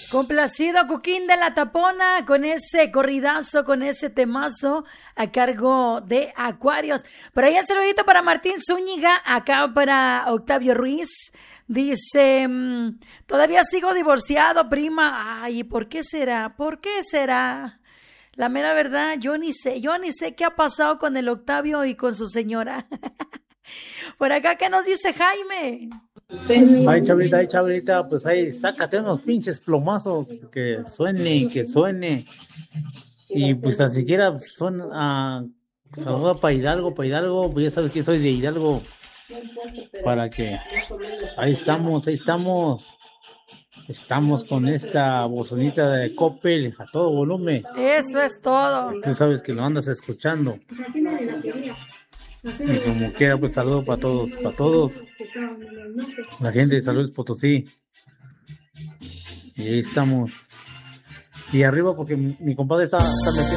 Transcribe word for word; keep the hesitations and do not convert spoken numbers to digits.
Complacido Cuquín de la Tapona con ese corridazo, con ese temazo a cargo de Acuarios. Por ahí el saludito para Martín Zúñiga, acá para Octavio Ruiz. Dice, mm, todavía sigo divorciado, prima. Ay, ¿por qué será? ¿Por qué será? La mera verdad, yo ni sé, yo ni sé qué ha pasado con el Octavio y con su señora. Por acá, ¿qué nos dice Jaime? Ay, chavalita, ay, chavalita, pues ahí, sácate unos pinches plomazos, que suene, que suene. Y pues tan siquiera son, ah, saluda para Hidalgo, para Hidalgo, pues ya sabes que soy de Hidalgo. Para que, ahí estamos, ahí estamos. Estamos con esta bozonita de Coppel a todo volumen. Eso es todo. Tú sabes que lo andas escuchando. Y como quiera, pues saludo para todos, para todos. La gente de San Luis Potosí. Y ahí estamos. Y arriba porque mi, mi compadre está, está metiendo